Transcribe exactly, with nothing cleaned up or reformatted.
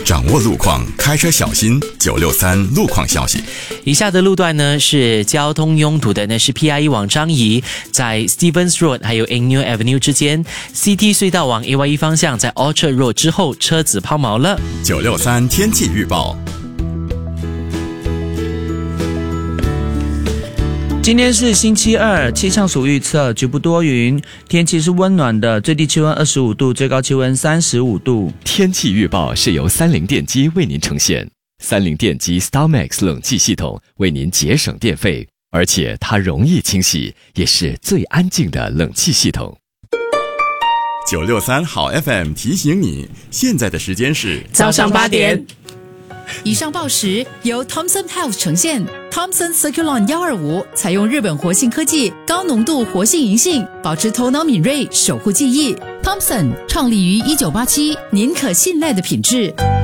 掌握路况，开车小心。九六三路况消息。 以下的路段呢是交通拥堵的，呢是 P I E 往樟宜，在 Stevens Road 还有 Eng Neo Avenue 之间 ，C T 隧道往 A Y E 方向，在 Orchard Road 之后车子抛锚了。 九六三天气预报。 今天是星期二，气象署预测局部多云，天气是温暖的，最低气温二十五度，最高气温三十五度。 天气预报是由三菱电机为您呈现，三菱电机 StarMax 冷气系统为您节省电费，而且它容易清洗，也是最安静的冷气系统。 九六三好 F M 提醒你，现在的时间是早上八点。 以上报时由 Thomson Health 呈现。Thomson Circulon 一二五采用日本活性科技，高浓度活性银杏，保持头脑敏锐，守护记忆。Thomson 创立于一九八七，您可信赖的品质。